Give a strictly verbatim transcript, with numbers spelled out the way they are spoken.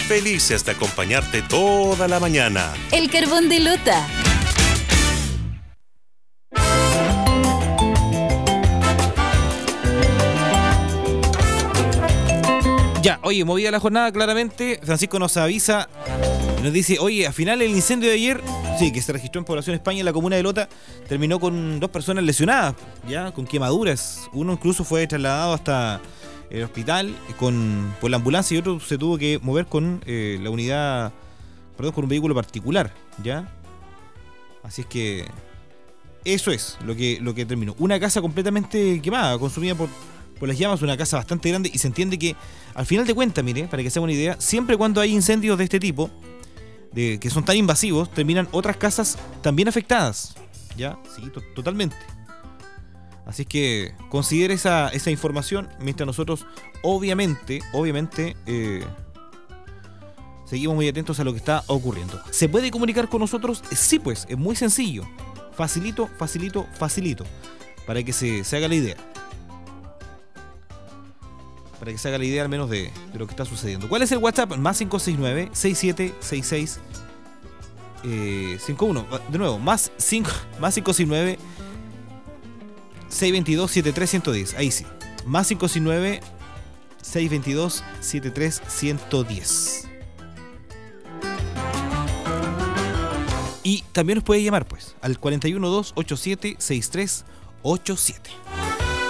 Felices de acompañarte toda la mañana. El Carbón de Lota. Ya, oye, movida la jornada claramente. Francisco nos avisa y nos dice, oye, al final el incendio de ayer, sí, que se registró en Población España, en la comuna de Lota, terminó con dos personas lesionadas, ya, con quemaduras. Uno incluso fue trasladado hasta el hospital con por la ambulancia y otro se tuvo que mover con eh, la unidad, perdón, con un vehículo particular, ya. Así es que eso es lo que, lo que terminó. Una casa completamente quemada, consumida por... por las llamas, una casa bastante grande, y se entiende que al final de cuentas, mire, para que se haga una idea, siempre cuando hay incendios de este tipo, de, que son tan invasivos, terminan otras casas también afectadas, ¿ya? Sí, to- totalmente. Así es que considere esa, esa información, mientras nosotros, obviamente, obviamente, eh, seguimos muy atentos a lo que está ocurriendo. ¿Se puede comunicar con nosotros? Sí, pues, es muy sencillo. Facilito, facilito, facilito, para que se, se haga la idea. Para que se haga la idea al menos de, de lo que está sucediendo. ¿Cuál es el WhatsApp? Más cinco seis nueve, seis siete seis seis cinco uno. De nuevo, más cinco, más cinco seis nueve, seis dos dos, siete tres uno cero. Ahí sí. Más cinco seis nueve, seis dos dos, siete tres uno cero. Y también nos puede llamar pues al cuatro uno dos, ocho siete seis tres ocho siete.